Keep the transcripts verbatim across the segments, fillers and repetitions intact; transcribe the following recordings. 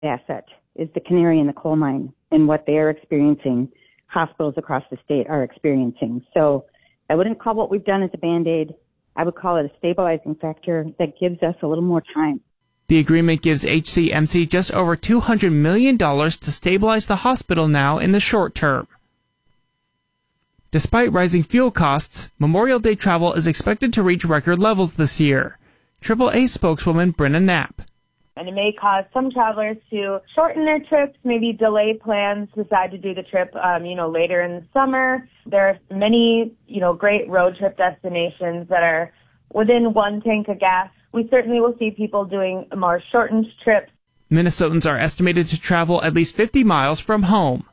asset, is the canary in the coal mine, and what they are experiencing, hospitals across the state are experiencing. So I wouldn't call what we've done as a Band-Aid. I would call it a stabilizing factor that gives us a little more time. The agreement gives H C M C just over two hundred million dollars to stabilize the hospital now in the short term. Despite rising fuel costs, Memorial Day travel is expected to reach record levels this year. triple A spokeswoman Brenna Knapp. And it may cause some travelers to shorten their trips, maybe delay plans, decide to do the trip, um, you know, later in the summer. There are many, you know, great road trip destinations that are within one tank of gas. We certainly will see people doing more shortened trips. Minnesotans are estimated to travel at least fifty miles from home.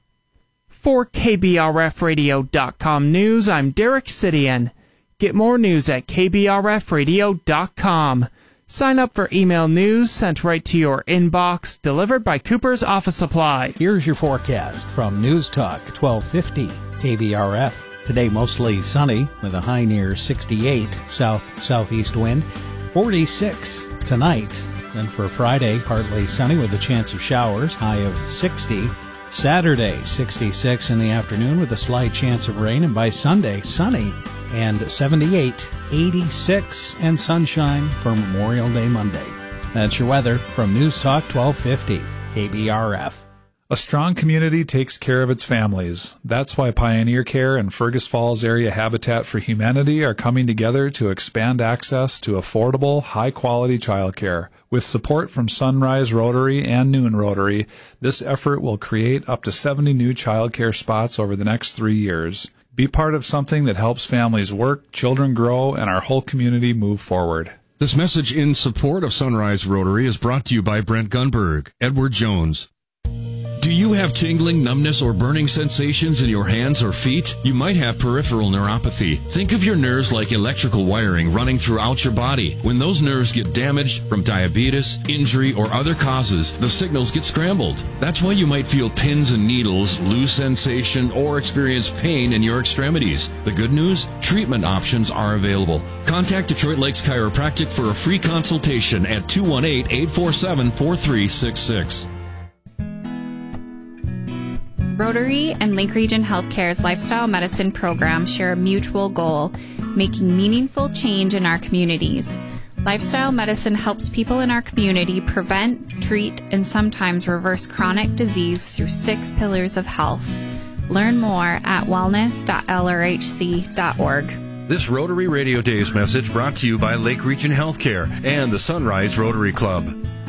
For K B R F radio dot com News, I'm Derek Sidian. Get more news at K B R F radio dot com. Sign up for email news sent right to your inbox, delivered by Cooper's Office Supply. Here's your forecast from News Talk twelve fifty K B R F. Today mostly sunny with a high near sixty-eight, south-southeast wind, forty-six tonight. And for Friday, partly sunny with a chance of showers, high of sixty. Saturday, sixty-six in the afternoon with a slight chance of rain. And by Sunday, sunny and seventy-eight, eighty-six, and sunshine for Memorial Day Monday. That's your weather from News Talk twelve fifty K B R F. A strong community takes care of its families. That's why Pioneer Care and Fergus Falls Area Habitat for Humanity are coming together to expand access to affordable, high-quality childcare. With support from Sunrise Rotary and Noon Rotary, this effort will create up to seventy new childcare spots over the next three years. Be part of something that helps families work, children grow, and our whole community move forward. This message in support of Sunrise Rotary is brought to you by Brent Gunberg, Edward Jones. Do you have tingling, numbness, or burning sensations in your hands or feet? You might have peripheral neuropathy. Think of your nerves like electrical wiring running throughout your body. When those nerves get damaged from diabetes, injury, or other causes, the signals get scrambled. That's why you might feel pins and needles, lose sensation, or experience pain in your extremities. The good news? Treatment options are available. Contact Detroit Lakes Chiropractic for a free consultation at two one eight, eight four seven, four three six six. Rotary and Lake Region Healthcare's lifestyle medicine program share a mutual goal, making meaningful change in our communities. Lifestyle medicine helps people in our community prevent, treat, and sometimes reverse chronic disease through six pillars of health. Learn more at wellness dot L R H C dot org. This Rotary Radio Days message brought to you by Lake Region Healthcare and the Sunrise Rotary Club.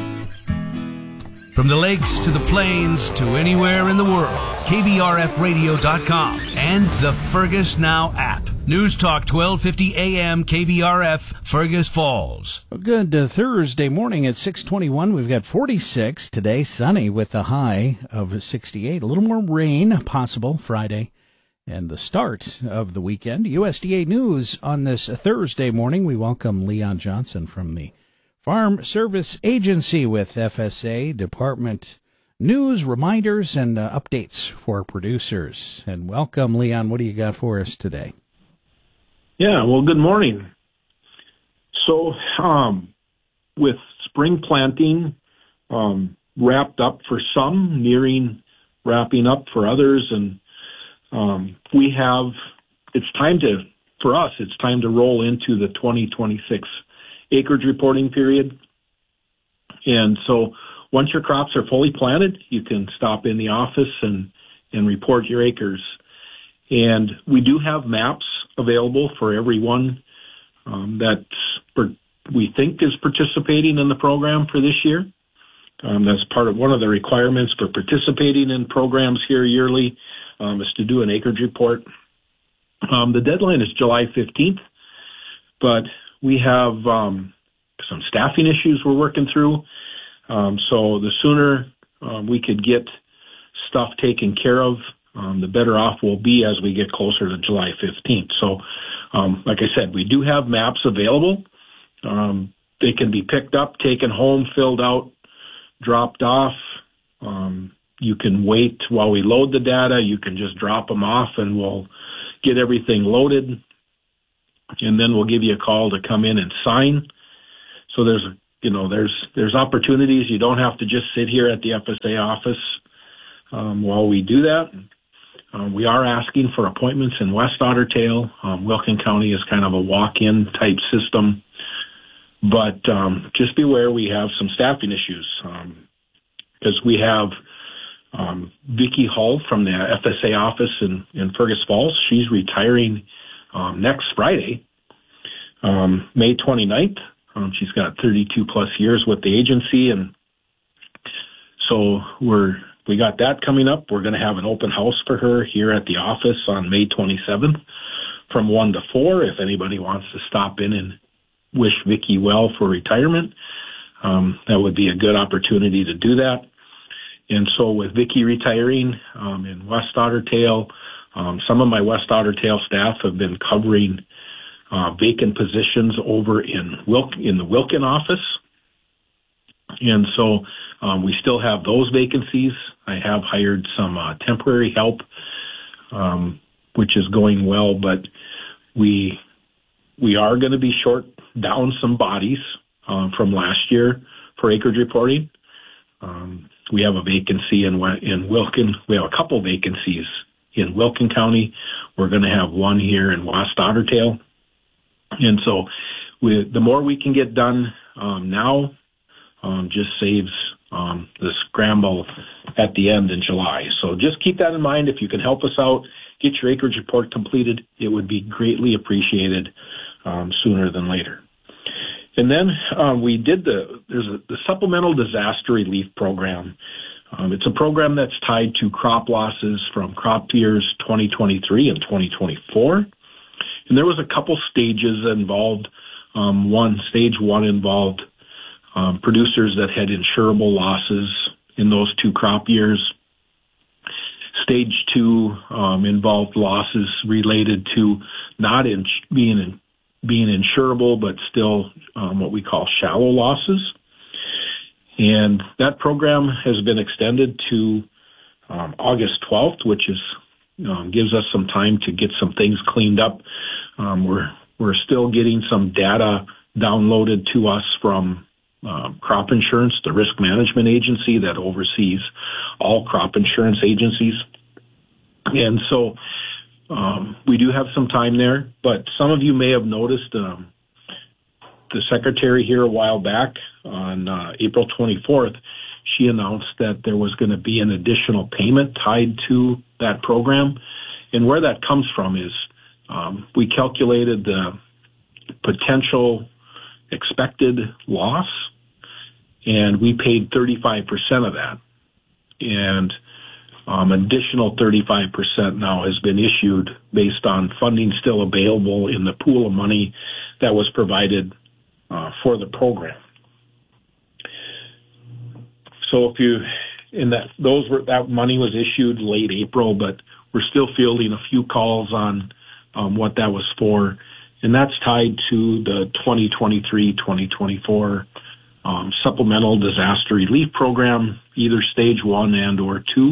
From the lakes to the plains to anywhere in the world, K B R F radio dot com and the Fergus Now app. News Talk twelve fifty A M K B R F, Fergus Falls. A good uh, Thursday morning at six twenty-one. We've got forty-six today, sunny with a high of sixty-eight. A little more rain possible Friday and the start of the weekend. U S D A News on this Thursday morning. We welcome Leon Johnson from the Farm Service Agency with F S A Department news, reminders, and uh, updates for producers. And welcome, Leon. What do you got for us today? Yeah, well, good morning. So um, with spring planting um, wrapped up for some, nearing wrapping up for others, and um, we have, it's time to, for us, it's time to roll into the twenty twenty-six acreage reporting period. And so once your crops are fully planted, you can stop in the office and, and report your acres. And we do have maps available for everyone um, that we think is participating in the program for this year. Um, that's part of one of the requirements for participating in programs here yearly um, is to do an acreage report. Um, the deadline is July fifteenth, but we have um, some staffing issues we're working through. Um, so the sooner um, we could get stuff taken care of, um, the better off we'll be as we get closer to July fifteenth. So, um, like I said, we do have maps available. Um, they can be picked up, taken home, filled out, dropped off. Um, you can wait while we load the data. You can just drop them off and we'll get everything loaded. And then we'll give you a call to come in and sign. So there's you know, there's there's opportunities. You don't have to just sit here at the F S A office um, while we do that. Um, we are asking for appointments in West Otter Tail. Um, Wilkin County is kind of a walk-in type system. But um, just beware, we have some staffing issues because um, we have um, Vicki Hull from the F S A office in, in Fergus Falls. She's retiring um, next Friday, um, May twenty-ninth. Um, she's got thirty-two plus years with the agency, and so we're we got that coming up. We're going to have an open house for her here at the office on May twenty-seventh from one to four. If anybody wants to stop in and wish Vicki well for retirement, um, that would be a good opportunity to do that. And so with Vicki retiring um, in West Otter Tail, um, some of my West Otter Tail staff have been covering uh, vacant positions over in Wilk in the Wilkin office. And so um, we still have those vacancies. I have hired some uh, temporary help, um, which is going well, but we we are going to be short down some bodies um, from last year for acreage reporting. Um, we have a vacancy in in Wilkin. We have a couple vacancies in Wilkin County. We're going to have one here in West Otter Tail. And so we, the more we can get done um, now um, just saves um, the scramble at the end in July. So just keep that in mind. If you can help us out, get your acreage report completed, it would be greatly appreciated um, sooner than later. And then um, we did the, there's a, the Supplemental Disaster Relief Program. Um, it's a program that's tied to crop losses from crop years twenty twenty-three and twenty twenty-four. And there was a couple stages involved. Um, one, stage one involved um, producers that had insurable losses in those two crop years. Stage two um, involved losses related to not in, being in, being insurable, but still um, what we call shallow losses. And that program has been extended to um, August twelfth, which is um, gives us some time to get some things cleaned up. Um, we're we're still getting some data downloaded to us from uh, crop insurance, the risk management agency that oversees all crop insurance agencies. And so um, we do have some time there, but some of you may have noticed um, the secretary here a while back on uh, April twenty-fourth, she announced that there was going to be an additional payment tied to that program. And where that comes from is um, we calculated the potential expected loss, and we paid thirty-five percent of that. And Um, additional thirty-five percent now has been issued based on funding still available in the pool of money that was provided uh, for the program. So if you, in that, those were, that money was issued late April, but we're still fielding a few calls on um, what that was for. And that's tied to the twenty twenty-three twenty twenty-four um, Supplemental Disaster Relief Program, either stage one and or two.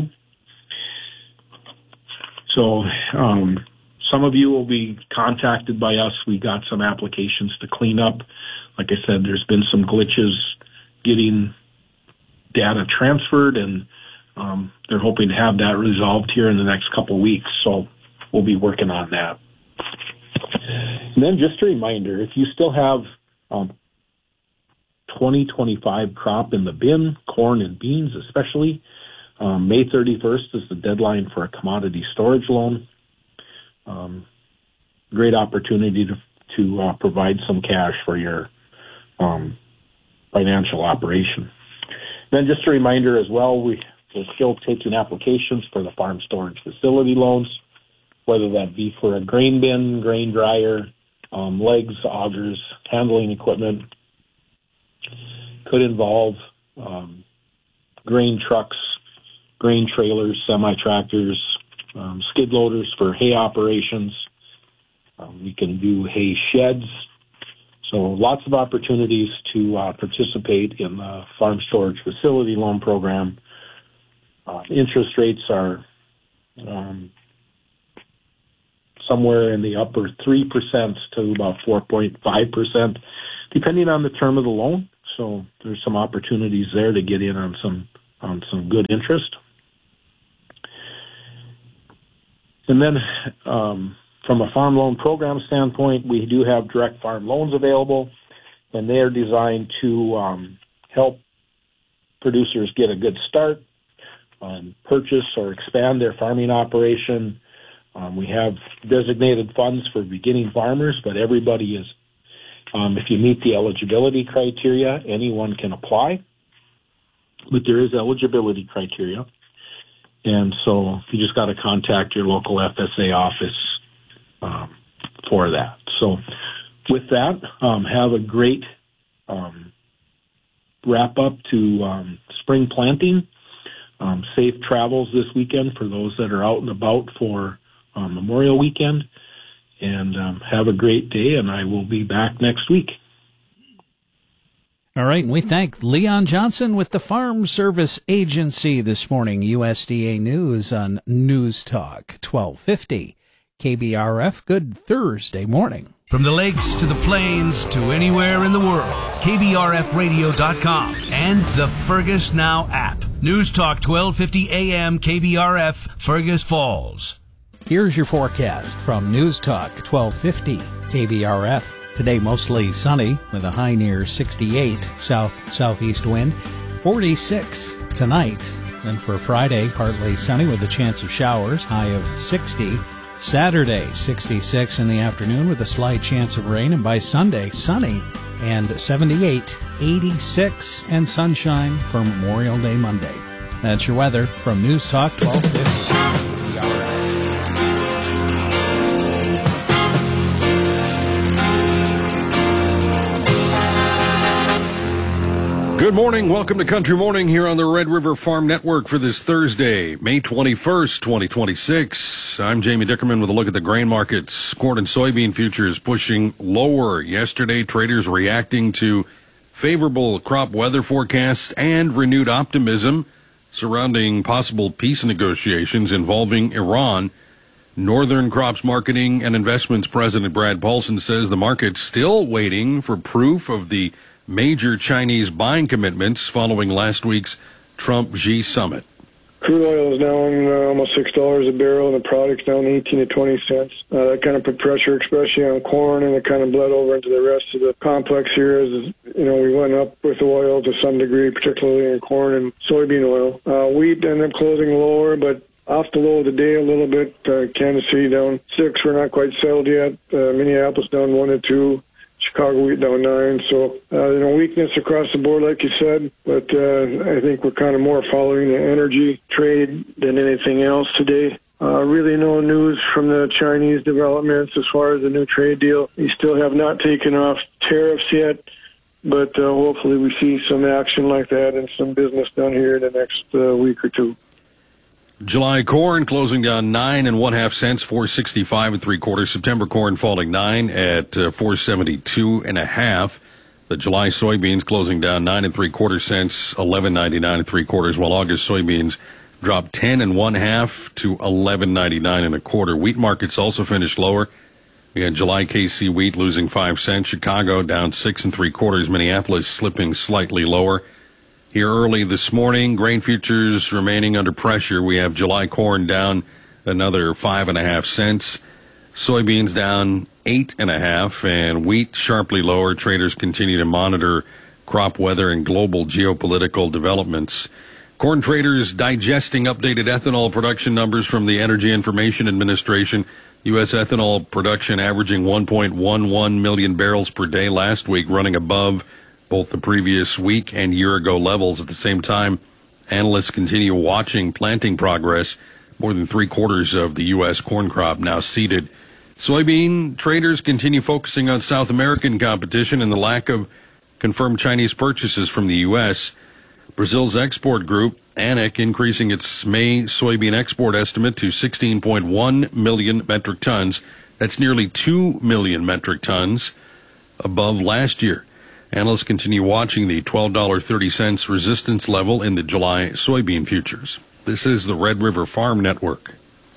So um, some of you will be contacted by us. We got some applications to clean up. Like I said, there's been some glitches getting data transferred, and um, they're hoping to have that resolved here in the next couple of weeks. So we'll be working on that. And then just a reminder, if you still have um, twenty twenty-five crop in the bin, corn and beans especially, Um, May thirty-first is the deadline for a commodity storage loan. Um, great opportunity to, to uh, provide some cash for your um, financial operation. Then just a reminder as well, we, we're still taking applications for the farm storage facility loans, whether that be for a grain bin, grain dryer, um, legs, augers, handling equipment. Could involve um, grain trucks, grain trailers, semi-tractors, um, skid loaders for hay operations. Um, we can do hay sheds. So lots of opportunities to uh, participate in the farm storage facility loan program. Uh, interest rates are um, somewhere in the upper three percent to about four point five percent, depending on the term of the loan. So there's some opportunities there to get in on some on some good interest. And then um, from a farm loan program standpoint, we do have direct farm loans available, and they are designed to um, help producers get a good start, um, purchase or expand their farming operation. Um, we have designated funds for beginning farmers, but everybody is, um, if you meet the eligibility criteria, anyone can apply. But there is eligibility criteria. And so you just got to contact your local F S A office um, for that. So with that, um, have a great um, wrap up to um, spring planting. Um, safe travels this weekend for those that are out and about for um, Memorial Weekend. And um, have a great day, and I will be back next week. All right, and we thank Leon Johnson with the Farm Service Agency this morning. U S D A News on News Talk twelve fifty K B R F. Good Thursday morning. From the lakes to the plains to anywhere in the world, K B R F radio dot com and the Fergus Now app. News Talk twelve fifty A M K B R F, Fergus Falls. Here's your forecast from News Talk twelve fifty K B R F. Today mostly sunny with a high near sixty-eight, south-southeast wind, forty-six tonight. Then for Friday, partly sunny with a chance of showers, high of sixty. Saturday, sixty-six in the afternoon with a slight chance of rain. And by Sunday, sunny and seventy-eight, eighty-six and sunshine for Memorial Day Monday. That's your weather from News Talk twelve fifty. Good morning. Welcome to Country Morning here on the Red River Farm Network for this Thursday, May twenty-first, twenty twenty-six. I'm Jamie Dickerman with a look at the grain markets. Corn and soybean futures pushing lower. Yesterday, traders reacting to favorable crop weather forecasts and renewed optimism surrounding possible peace negotiations involving Iran. Northern Crops Marketing and Investments President Brad Paulson says the market's still waiting for proof of the major Chinese buying commitments following last week's Trump-Xi summit. Crude oil is down uh, almost six dollars a barrel, and the product's down eighteen to twenty cents. Uh, that kind of put pressure, especially on corn, and it kind of bled over into the rest of the complex here. As you know, we went up with oil to some degree, particularly in corn and soybean oil. Uh, wheat ended up closing lower, but off the low of the day a little bit. Uh, Kansas City down six. We're not quite settled yet. Uh, Minneapolis down one to two. Chicago wheat down nine. So, uh, you know, weakness across the board, like you said. But uh, I think we're kind of more following the energy trade than anything else today. Uh, really no news from the Chinese developments as far as the new trade deal. We still have not taken off tariffs yet, but uh, hopefully we see some action like that and some business done here in the next uh, week or two. July corn closing down nine and one half cents, four sixty-five and three quarters. September corn falling nine at uh, four seventy-two and a half. The July soybeans closing down nine and three quarter cents, eleven ninety-nine and three quarters. While August soybeans dropped ten and one half to eleven ninety-nine and a quarter. Wheat markets also finished lower. We had July K C wheat losing five cents. Chicago down six and three quarters. Minneapolis slipping slightly lower. Here early this morning, grain futures remaining under pressure. We have July corn down another five and a half cents. Soybeans down eight and a half, and wheat sharply lower. Traders continue to monitor crop weather and global geopolitical developments. Corn traders digesting updated ethanol production numbers from the Energy Information Administration. U S ethanol production averaging one point one one million barrels per day last week, running above both the previous week and year-ago levels. At the same time, analysts continue watching planting progress. More than three-quarters of the U S corn crop now seeded. Soybean traders continue focusing on South American competition and the lack of confirmed Chinese purchases from the U S. Brazil's export group, A N E C, increasing its May soybean export estimate to sixteen point one million metric tons. That's nearly two million metric tons above last year. Analysts continue watching the twelve dollars and thirty cents resistance level in the July soybean futures. This is the Red River Farm Network.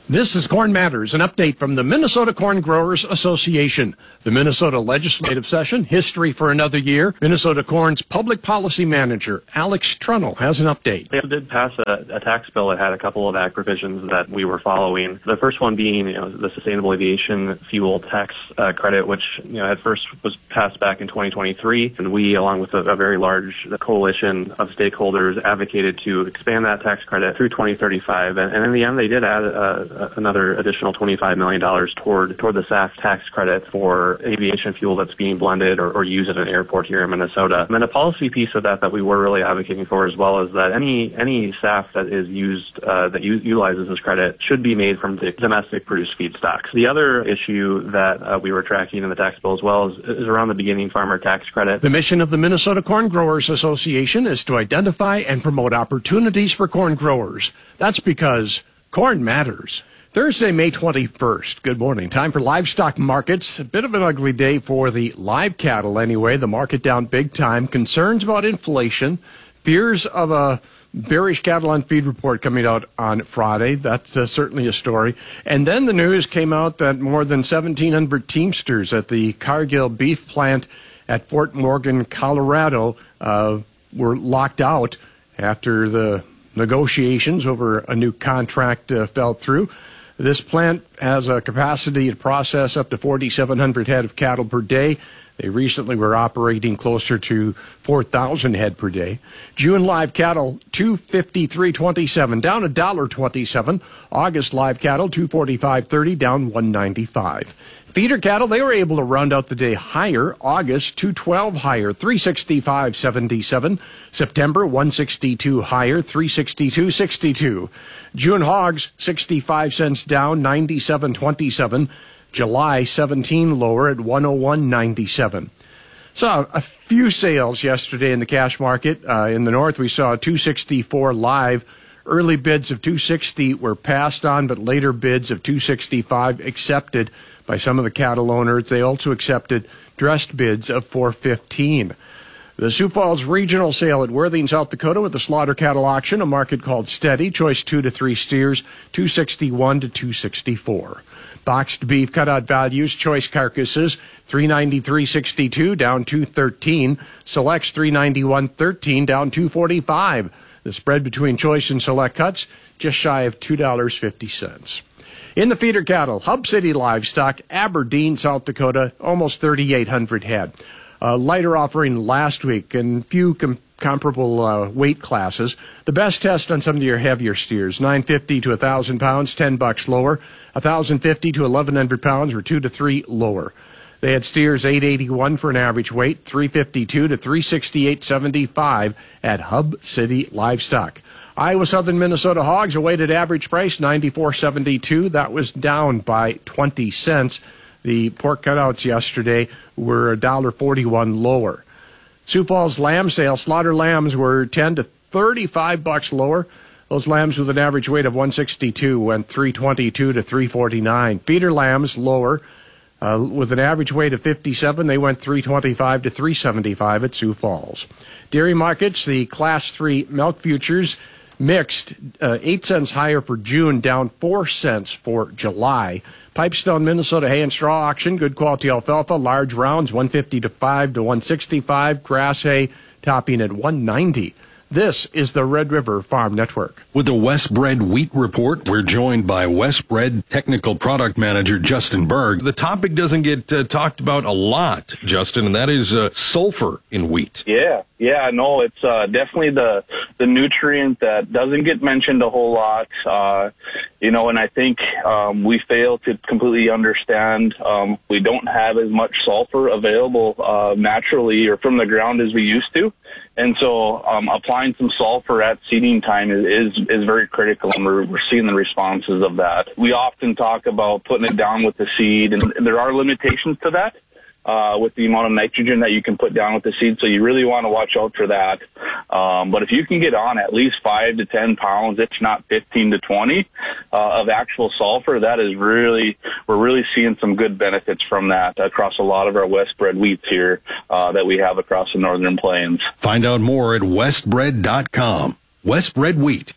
This is Corn Matters, an update from the Minnesota Corn Growers Association. The Minnesota legislative session, history for another year. Minnesota Corn's public policy manager, Alex Trunnell, has an update. They did pass a, a tax bill that had a couple of ag provisions that we were following. The first one being, you know, the Sustainable Aviation Fuel Tax uh, Credit, which, you know, at first was passed back in twenty twenty-three, and we, along with a, a very large coalition of stakeholders, advocated to expand that tax credit through twenty thirty-five. And, and in the end, they did add a another additional twenty-five million dollars toward toward the S A F tax credit for aviation fuel that's being blended or, or used at an airport here in Minnesota. And then a policy piece of that that we were really advocating for as well is that any any S A F that is used uh, that u- utilizes this credit should be made from the domestic produced feedstocks. The other issue that uh, we were tracking in the tax bill as well is, is around the beginning farmer tax credit. The mission of the Minnesota Corn Growers Association is to identify and promote opportunities for corn growers. That's because corn matters. Thursday, May twenty-first. Good morning. Time for livestock markets. A bit of an ugly day for the live cattle anyway. The market down big time. Concerns about inflation. Fears of a bearish cattle on feed report coming out on Friday. That's uh, certainly a story. And then the news came out that more than seventeen hundred Teamsters at the Cargill beef plant at Fort Morgan, Colorado, uh, were locked out after the negotiations over a new contract uh, fell through. This plant has a capacity to process up to forty-seven hundred head of cattle per day. They recently were operating closer to four thousand head per day. June live cattle, two fifty-three twenty-seven, down one dollar twenty-seven. August live cattle, two forty-five thirty, down one ninety-five. Feeder cattle, they were able to round out the day higher. August, two twelve higher, three sixty-five seventy-seven. September, one sixty-two higher, three sixty-two sixty-two. June hogs, sixty-five cents down, ninety-seven twenty-seven. July, seventeen lower at one oh one ninety-seven. Saw a few sales yesterday in the cash market. Uh, in the north, we saw two sixty-four live. Early bids of two sixty were passed on, but later bids of two sixty-five accepted by some of the cattle owners. They also accepted dressed bids of four fifteen. The Sioux Falls regional sale at Worthing, South Dakota, with the slaughter cattle auction, a market called Steady. Choice two to three steers, two sixty-one to two sixty-four. Boxed beef cutout values, choice carcasses, three ninety-three sixty-two, down two thirteen. Selects three ninety-one thirteen, down two forty-five. The spread between choice and select cuts, just shy of two dollars and fifty cents. In the feeder cattle, Hub City Livestock, Aberdeen, South Dakota, almost thirty-eight hundred head. A lighter offering last week and few com- comparable uh, weight classes. The best test on some of your heavier steers, nine fifty to one thousand pounds, ten bucks lower. one thousand fifty to eleven hundred pounds were two to three lower. They had steers eight eighty-one for an average weight, three fifty-two to three sixty-eight seventy-five at Hub City Livestock. Iowa Southern Minnesota hogs, a weighted average price, ninety-four seventy-two. That was down by twenty cents. The pork cutouts yesterday were one dollar forty-one lower. Sioux Falls lamb sale, slaughter lambs were ten to thirty-five bucks lower. Those lambs with an average weight of one sixty-two went three twenty-two to three forty-nine. Feeder lambs lower, uh, with an average weight of fifty-seven, they went three twenty-five to three seventy-five at Sioux Falls. Dairy markets, the class three milk futures mixed, uh, eight cents higher for June, down four cents for July. Pipestone, Minnesota hay and straw auction, good quality alfalfa, large rounds, one fifty to five to one sixty-five. Grass hay topping at one ninety. This is the Red River Farm Network. With the Westbred Wheat Report, we're joined by Westbred Technical Product Manager Justin Berg. The topic doesn't get uh, talked about a lot, Justin, and that is uh, sulfur in wheat. Yeah, yeah, no, it's uh, definitely the the nutrient that doesn't get mentioned a whole lot. Uh, you know, and I think um, we fail to completely understand um, we don't have as much sulfur available uh, naturally or from the ground as we used to. And so um, applying some sulfur at seeding time is, is, is very critical, and we're, we're seeing the responses of that. We often talk about putting it down with the seed, and there are limitations to that uh, with the amount of nitrogen that you can put down with the seed, so you really want to watch out for that. Um, but if you can get on at least five to ten pounds, if not fifteen to twenty, uh, of actual sulfur, that is really, we're really seeing some good benefits from that across a lot of our Westbred wheats here uh, that we have across the Northern Plains. Find out more at westbred dot com. Westbred Wheat.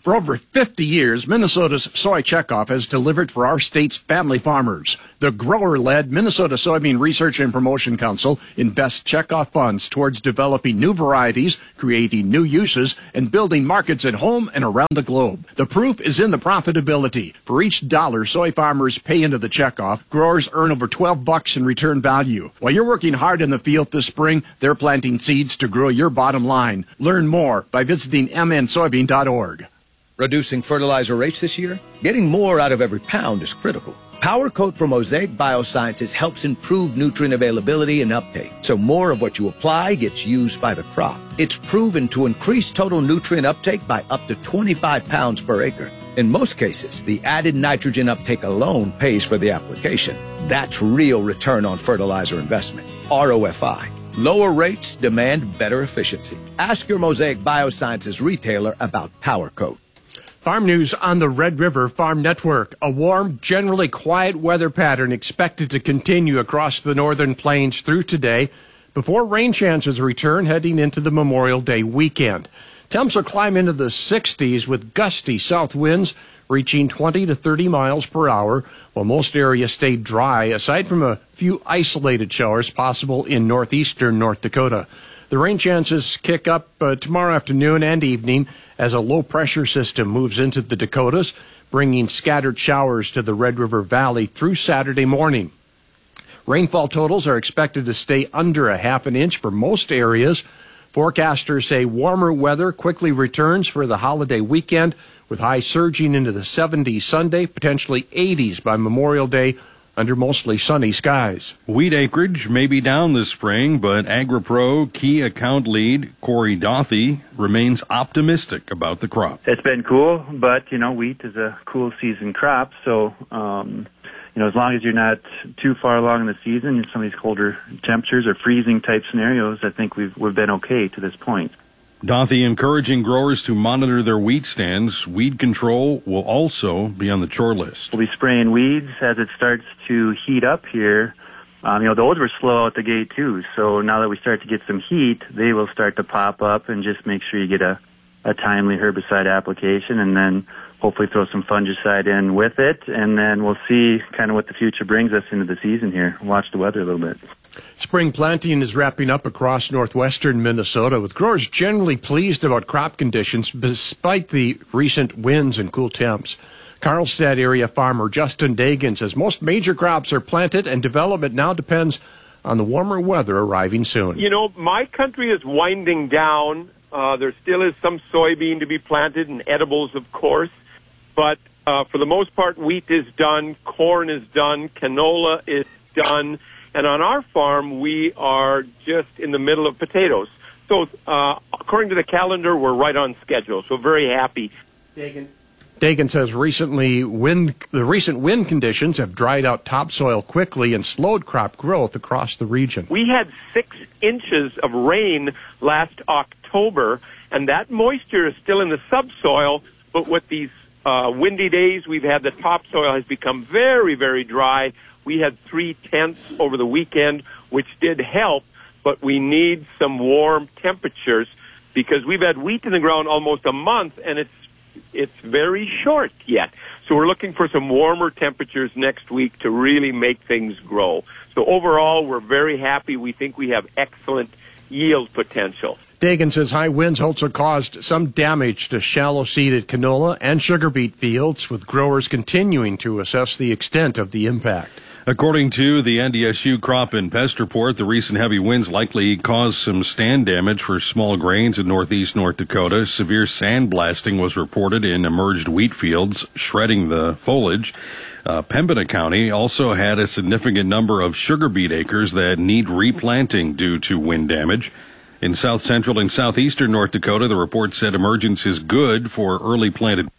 For over fifty years, Minnesota's Soy Checkoff has delivered for our state's family farmers. The grower-led Minnesota Soybean Research and Promotion Council invests checkoff funds towards developing new varieties, creating new uses, and building markets at home and around the globe. The proof is in the profitability. For each dollar soy farmers pay into the checkoff, growers earn over twelve bucks in return value. While you're working hard in the field this spring, they're planting seeds to grow your bottom line. Learn more by visiting m n soybean dot org. Reducing fertilizer rates this year? Getting more out of every pound is critical. Power Coat from Mosaic Biosciences helps improve nutrient availability and uptake, so more of what you apply gets used by the crop. It's proven to increase total nutrient uptake by up to twenty-five pounds per acre. In most cases, the added nitrogen uptake alone pays for the application. That's real return on fertilizer investment. R O F I. Lower rates demand better efficiency. Ask your Mosaic Biosciences retailer about Power Coat. Farm news on the Red River Farm Network. A warm, generally quiet weather pattern expected to continue across the northern plains through today before rain chances return heading into the Memorial Day weekend. Temps will climb into the sixties with gusty south winds reaching twenty to thirty miles per hour, while most areas stay dry, aside from a few isolated showers possible in northeastern North Dakota. The rain chances kick up uh, tomorrow afternoon and evening as a low-pressure system moves into the Dakotas, bringing scattered showers to the Red River Valley through Saturday morning. Rainfall totals are expected to stay under a half an inch for most areas. Forecasters say warmer weather quickly returns for the holiday weekend, with highs surging into the seventies Sunday, potentially eighties by Memorial Day, under mostly sunny skies. Wheat acreage may be down this spring, but AgriPro key account lead Corey Dothy remains optimistic about the crop. It's been cool, but, you know, wheat is a cool season crop, so, um, you know, as long as you're not too far along in the season, some of these colder temperatures or freezing type scenarios, I think we've, we've been okay to this point. Dothy encouraging growers to monitor their wheat stands. Weed control will also be on the chore list. We'll be spraying weeds as it starts to heat up here. Um, you know, those were slow out the gate too. So now that we start to get some heat, they will start to pop up, and just make sure you get a, a timely herbicide application, and then hopefully throw some fungicide in with it. And then we'll see kind of what the future brings us into the season here. Watch the weather a little bit. Spring planting is wrapping up across northwestern Minnesota, with growers generally pleased about crop conditions despite the recent winds and cool temps. Carlstadt area farmer Justin Dagan says most major crops are planted and development now depends on the warmer weather arriving soon. You know, my country is winding down. Uh, there still is some soybean to be planted and edibles, of course, but uh, for the most part, wheat is done, corn is done, canola is done. And on our farm, we are just in the middle of potatoes. So uh, according to the calendar, we're right on schedule. So very happy. Dagan. Dagan says recently wind, the recent wind conditions have dried out topsoil quickly and slowed crop growth across the region. We had six inches of rain last October, and that moisture is still in the subsoil. But with these uh, windy days we've had, the topsoil has become very, very dry. We had three tenths over the weekend, which did help, but we need some warm temperatures because we've had wheat in the ground almost a month, and it's it's very short yet. So we're looking for some warmer temperatures next week to really make things grow. So overall, we're very happy. We think we have excellent yield potential. Dagan says high winds also caused some damage to shallow-seeded canola and sugar beet fields, with growers continuing to assess the extent of the impact. According to the N D S U Crop and Pest Report, the recent heavy winds likely caused some stand damage for small grains in northeast North Dakota. Severe sandblasting was reported in emerged wheat fields, shredding the foliage. Uh, Pembina County also had a significant number of sugar beet acres that need replanting due to wind damage. In south central and southeastern North Dakota, the report said emergence is good for early planted